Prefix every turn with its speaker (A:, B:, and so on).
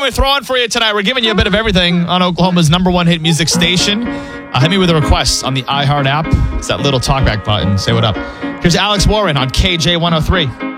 A: we're throwing for you tonight. We're giving you a bit of everything on Oklahoma's #1 hit music station. Hit me with a request on the iHeart app. It's that little talkback button. Say what up. Here's Alex Warren on KJ103.